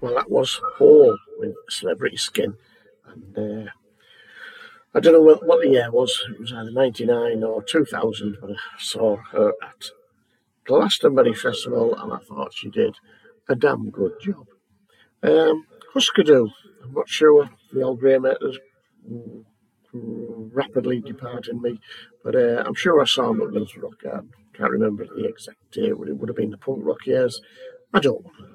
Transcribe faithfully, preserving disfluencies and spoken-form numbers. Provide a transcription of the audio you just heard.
Well, that was Hall with Celebrity Skin. And uh, I don't know what, what the year was. It was either ninety-nine or two thousand, but I saw her at Glastonbury Festival and I thought she did a damn good job. Um, Husker Du. I'm not sure. The old grey matters rapidly departing me, but uh, I'm sure I saw them at Mills Rock. I can't remember the exact year, but it would have been the punk rock years. I don't want to